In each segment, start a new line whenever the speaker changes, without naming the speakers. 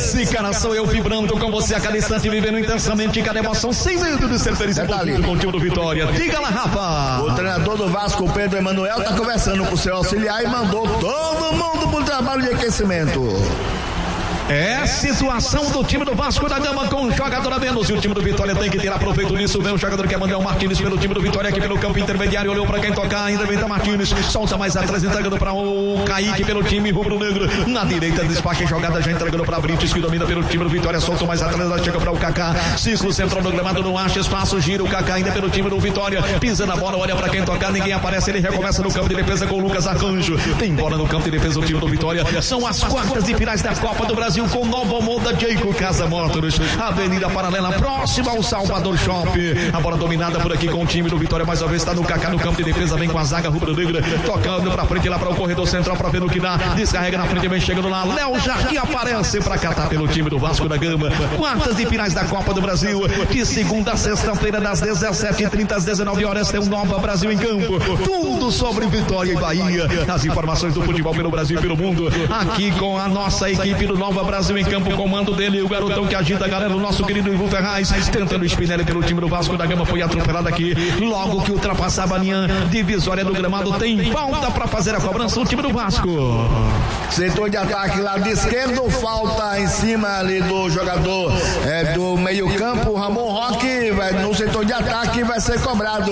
Esse cara sou eu vibrando com você a cada instante, vivendo intensamente cada emoção, sem medo de ser feliz com o time do Vitória. Diga lá, Rafa.
O treinador do Vasco, Pedro Emanuel, tá conversando com o seu auxiliar e mandou todo mundo pro trabalho de aquecimento.
É situação do time do Vasco da Gama com um jogador a menos e o time do Vitória tem que tirar proveito disso. Vem o jogador que é Manuel Martins pelo time do Vitória aqui pelo campo intermediário, olhou pra quem tocar, ainda vem da Martins, solta mais atrás, entregando pra o Kaique pelo time rubro-negro, na direita despacha jogada, já entregando pra Brites que domina pelo time do Vitória, solta mais atrás, ela chega pra o Kaká, círculo central do gramado, não acha espaço, gira o Kaká ainda pelo time do Vitória, pisa na bola, olha pra quem tocar, ninguém aparece, ele recomeça no campo de defesa com o Lucas Arcanjo, tem bola no campo de defesa do time do Vitória, são as quartas de finais da Copa do Brasil com Nova Moda Jeico Casa Motors, Avenida Paralela, próxima ao Salvador Shopping. A bola dominada por aqui com o time do Vitória, mais uma vez está no Kaká no campo de defesa, vem com a zaga rubro-negra, tocando pra frente lá para o corredor central para ver no que dá, descarrega na frente, vem chegando lá, Léo Jardim aparece para catar pelo time do Vasco da Gama. Quartas de finais da Copa do Brasil, de segunda a sexta-feira das 17h30 às 19 horas tem um Nova Brasil em campo, tudo sobre Vitória e Bahia, as informações do futebol pelo Brasil e pelo mundo, aqui com a nossa equipe do Nova Brasil em campo, comando dele, o garotão que agita a galera, o nosso querido Ivo Ferraz, tentando o Spinelli pelo time do Vasco da Gama, foi atropelado aqui, logo que ultrapassava a linha divisória do gramado, tem falta para fazer a cobrança, o time do Vasco.
Setor de ataque lado esquerdo, falta em cima ali do jogador do meio campo, Ramon Roque, no setor de ataque vai ser cobrado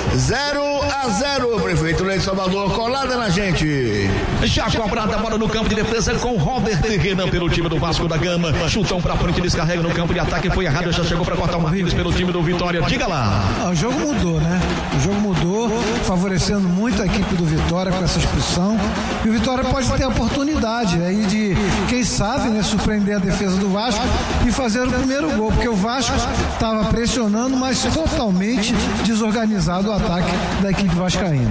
0-0, prefeito Leite Salvador, colada na gente.
Já cobrada a bola no campo de defesa com Robert Renan pelo time do Vasco da Gama, chutão pra frente, descarrega no campo de ataque, foi errado, já chegou pra cortar o Martins pelo time do Vitória, diga lá.
O jogo mudou, né? O jogo mudou, favorecendo muito a equipe do Vitória com essa expulsão, e o Vitória pode ter a oportunidade aí de, quem sabe, né, surpreender a defesa do Vasco e fazer o primeiro gol, porque o Vasco estava pressionando, mas totalmente desorganizado o ataque da equipe vascaína.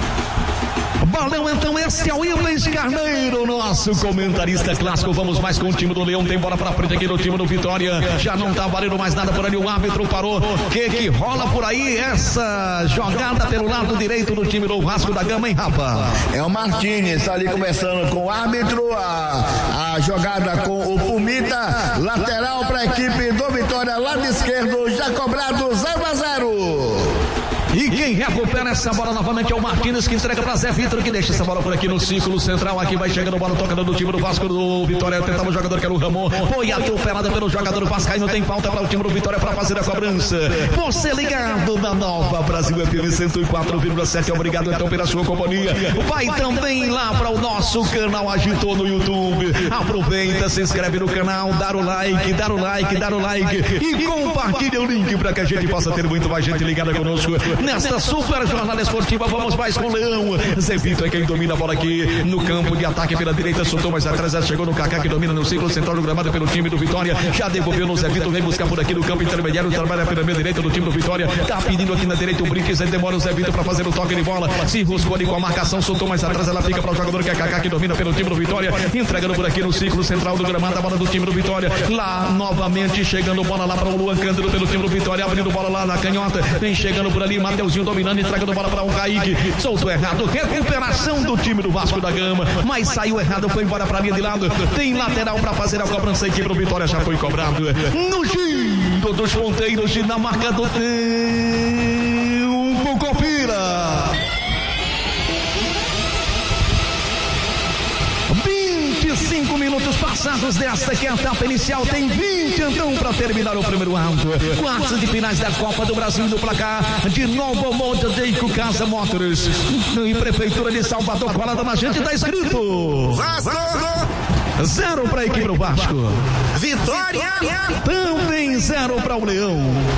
Valeu, então esse é o Willis Carneiro, nosso comentarista clássico. Vamos mais com o time do Leão, tem bola pra frente aqui no time do Vitória, já não tá valendo mais nada por ali, o árbitro parou. Que rola por aí essa jogada pelo lado direito do time do Vasco da Gama, hein, Rafa?
É o Martins, tá ali conversando com o árbitro, a jogada com o Pumita, lateral pra equipe do Vitória, lado esquerdo, já cobrado 0-0.
E quem recupera essa bola novamente é o Martins, que entrega para Zé Vitor, que deixa essa bola por aqui no círculo central. Aqui vai chegando a bola tocando do time do Vasco do Vitória. Tentava o jogador que era o Ramon, foi atropelada pelo jogador vascaíno. Tem falta para o time do Vitória para fazer a cobrança. Você ligado na Nova Brasil FM 104,7. Obrigado então pela sua companhia. Vai também lá para o nosso canal Agitou no YouTube. Aproveita, se inscreve no canal, dá o like e compartilha o link para que a gente possa ter muito mais gente ligada conosco nesta super jornada esportiva. Vamos mais com o Leão. Zé Vitor é quem domina a bola aqui no campo de ataque pela direita, soltou mais atrás, chegou no Kaká que domina no círculo central do gramado pelo time do Vitória, já devolveu no Zé Vitor, vem buscar por aqui no campo intermediário, trabalha pela meia direita do time do Vitória, tá pedindo aqui na direita o Brinques, aí demora o Zé Vitor para fazer o toque de bola, se enroscou ali com a marcação, soltou mais atrás, ela fica para o jogador que é Kaká que domina pelo time do Vitória, entregando por aqui no círculo central do gramado a bola do time do Vitória, lá novamente chegando bola lá para o Luan Cândido pelo time do Vitória, abrindo bola lá na canhota, vem chegando por ali Mateuzinho dominando, entregando bola para o Kaique, soltou errado, recuperação do time do Vasco da Gama, mas saiu errado, foi embora para a linha de lado, tem lateral para fazer a cobrança, a equipe do Vitória já foi cobrado no giro dos ponteiros na marca do tempo, confira. 25 minutos passados desta que é a etapa inicial, tem 20 então para terminar o primeiro round. Quartas de finais da Copa do Brasil no placar de Nova Moda Jeico Casa Motors e Prefeitura de Salvador, colada na gente, tá escrito
Vasco
0 para a equipe do Vasco,
Vitória
também 0 para o Leão.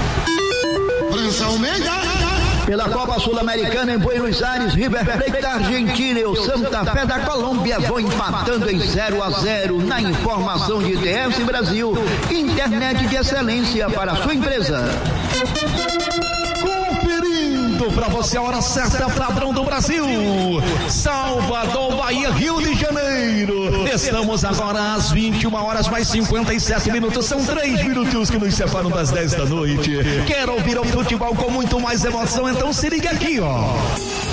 Pela Copa Sul-Americana em Buenos Aires, River Plate da Argentina e o Santa Fé da Colômbia vão empatando em 0-0 na informação de TS Brasil, internet de excelência para a sua empresa.
Conferindo para você a hora certa, padrão do Brasil, Salvador, Bahia, Rio de Janeiro. Estamos agora às 21 horas mais 57 minutos, são 3 minutos que nos separam das 10 da noite. Quero ouvir o futebol com muito mais emoção, então se liga aqui, ó.